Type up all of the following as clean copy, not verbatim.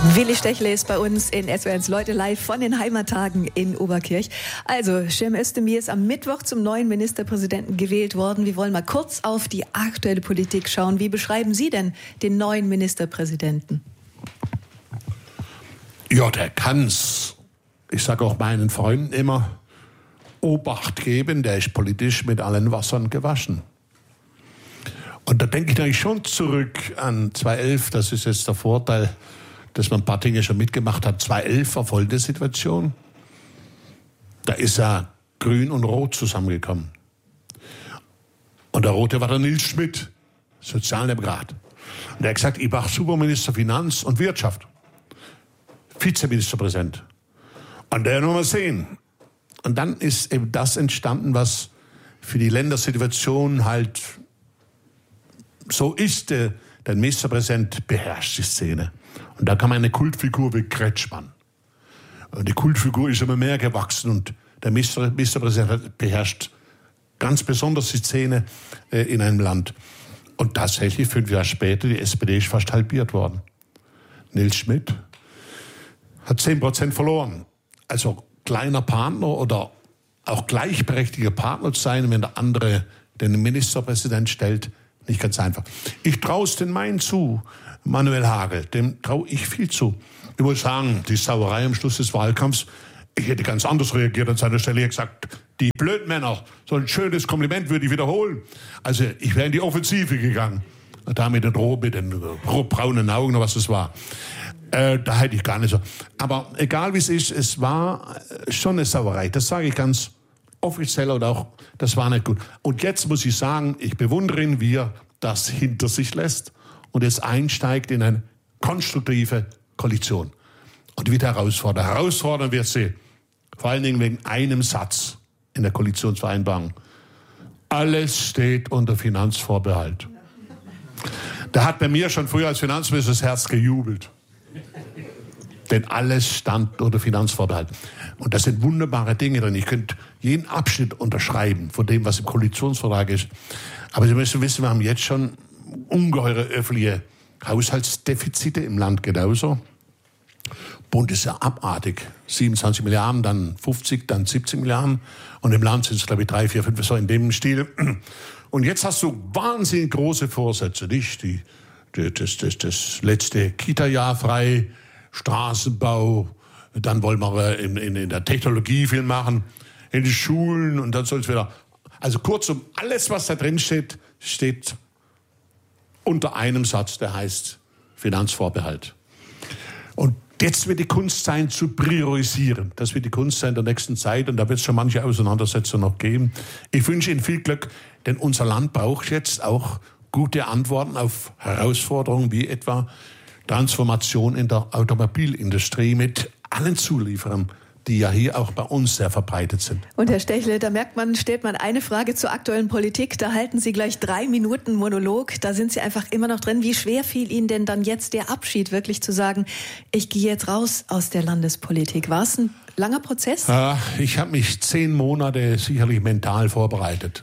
Willi Stechle ist bei uns in SWR1 Leute live von den Heimattagen in Oberkirch. Also, Cem Özdemir ist am Mittwoch zum neuen Ministerpräsidenten gewählt worden. Wir wollen mal kurz auf die aktuelle Politik schauen. Wie beschreiben Sie denn den neuen Ministerpräsidenten? Ja, der kann's. Ich sage auch meinen Freunden immer, Obacht geben, der ist politisch mit allen Wassern gewaschen. Und da denke ich natürlich schon zurück an 2011, das ist jetzt der Vorteil, dass man ein paar Dinge schon mitgemacht hat. 2011 war folgende Situation. Da ist ja Grün und Rot zusammengekommen. Und der Rote war der Nils Schmidt, Sozialdemokrat. Und er hat gesagt, ich mache Superminister Finanz und Wirtschaft. Vizeministerpräsident. Und der noch mal sehen. Und dann ist eben das entstanden, was für die Ländersituation halt so ist. Der Ministerpräsident beherrscht die Szene. Und da kam eine Kultfigur wie Kretschmann. Und die Kultfigur ist immer mehr gewachsen und der Ministerpräsident beherrscht ganz besonders die Szene in einem Land. Und tatsächlich 5 Jahre später, die SPD ist fast halbiert worden. Nils Schmidt hat 10% verloren. Also kleiner Partner oder auch gleichberechtigter Partner zu sein, wenn der andere den Ministerpräsident stellt, nicht ganz einfach. Ich traue es den meinen zu, Manuel Hagel, dem traue ich viel zu. Ich muss sagen, die Sauerei am Schluss des Wahlkampfs, ich hätte ganz anders reagiert an seiner Stelle. Ich hätte gesagt, die Blödmänner, so ein schönes Kompliment würde ich wiederholen. Also ich wäre in die Offensive gegangen. Da mit den rotbraunen Augen, oder was es war. Da hätte ich gar nicht so. Aber egal wie es ist, es war schon eine Sauerei. Das sage ich ganz offiziell und auch, das war nicht gut. Und jetzt muss ich sagen, ich bewundere ihn, wie er das hinter sich lässt und jetzt einsteigt in eine konstruktive Koalition. Und wieder herausfordern. Herausfordern wird sie vor allen Dingen wegen einem Satz in der Koalitionsvereinbarung. Alles steht unter Finanzvorbehalt. Da hat bei mir schon früher als Finanzminister das Herz gejubelt. Denn alles stand unter Finanzvorbehalt. Und das sind wunderbare Dinge drin. Ich könnte jeden Abschnitt unterschreiben von dem, was im Koalitionsvertrag ist. Aber Sie müssen wissen, wir haben jetzt schon ungeheure öffentliche Haushaltsdefizite im Land genauso. Bund ist ja abartig. 27 Milliarden, dann 50, dann 70 Milliarden. Und im Land sind es, glaube ich, 3, 4, 5, so in dem Stil. Und jetzt hast du wahnsinnig große Vorsätze, nicht? Das letzte Kita-Jahr frei, Straßenbau, dann wollen wir in der Technologie viel machen, in die Schulen und dann soll es wieder. Also kurzum, alles, was da drin steht, steht unter einem Satz, der heißt Finanzvorbehalt. Und jetzt wird die Kunst sein, zu priorisieren. Das wird die Kunst sein der nächsten Zeit und da wird es schon manche Auseinandersetzungen noch geben. Ich wünsche Ihnen viel Glück, denn unser Land braucht jetzt auch gute Antworten auf Herausforderungen wie etwa Transformation in der Automobilindustrie mit allen Zulieferern, die ja hier auch bei uns sehr verbreitet sind. Und Herr Stechle, da stellt man eine Frage zur aktuellen Politik, da halten Sie gleich 3 Minuten Monolog, da sind Sie einfach immer noch drin. Wie schwer fiel Ihnen denn dann jetzt der Abschied, wirklich zu sagen, ich gehe jetzt raus aus der Landespolitik? War es ein langer Prozess? Ich habe mich 10 Monate sicherlich mental vorbereitet.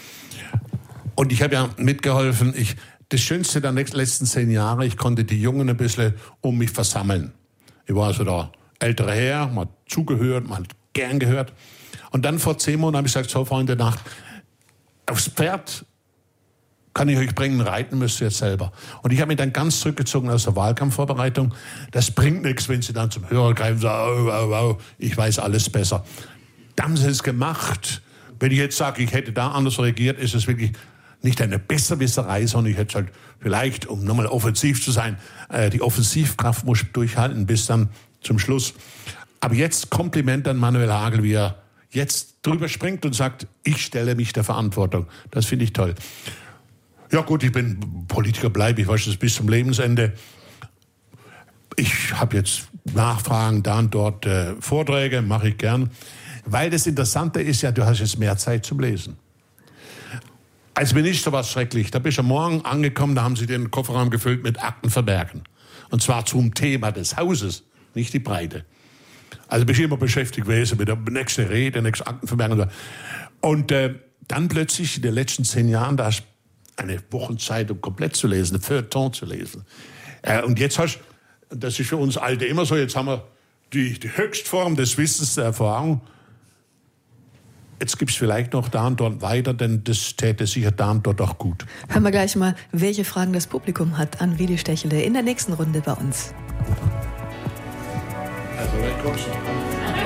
Und ich habe ja mitgeholfen, das Schönste der letzten 10 Jahre, ich konnte die Jungen ein bisschen um mich versammeln. Ich war so der ältere Herr, man hat zugehört, man hat gern gehört. Und dann vor 10 Monaten habe ich gesagt, so Freunde, aufs Pferd kann ich euch bringen, reiten müsst ihr jetzt selber. Und ich habe mich dann ganz zurückgezogen aus der Wahlkampfvorbereitung. Das bringt nichts, wenn Sie dann zum Hörer greifen und sagen, ich weiß alles besser. Da haben Sie es gemacht. Wenn ich jetzt sage, ich hätte da anders reagiert, ist es wirklich nicht eine Besserwisserei, sondern ich hätte halt vielleicht, um nochmal offensiv zu sein, die Offensivkraft muss durchhalten bis dann zum Schluss. Aber jetzt Kompliment an Manuel Hagel, wie er jetzt drüber springt und sagt, ich stelle mich der Verantwortung. Das finde ich toll. Ja gut, ich bin Politiker, bleibe ich, weiß das bis zum Lebensende. Ich habe jetzt Nachfragen da und dort, Vorträge, mache ich gern. Weil das Interessante ist ja, du hast jetzt mehr Zeit zum Lesen. Als Minister war es schrecklich. Da bist du am Morgen angekommen, da haben sie den Kofferraum gefüllt mit Aktenvermerken. Und zwar zum Thema des Hauses, nicht die Breite. Also bist du immer beschäftigt gewesen mit der nächsten Rede, nächsten Aktenvermerken. Und dann plötzlich in den letzten 10 Jahren, da hast du eine Wochenzeitung komplett zu lesen, eine Feuilleton zu lesen. Und jetzt hast du Und das ist für uns Alte immer so. Jetzt haben wir die Höchstform des Wissens, der Erfahrung. Jetzt gibt es vielleicht noch da und dort weiter, denn das täte sicher da und dort auch gut. Hören wir gleich mal, welche Fragen das Publikum hat an Willi Stechele in der nächsten Runde bei uns. Also, dann kommst du.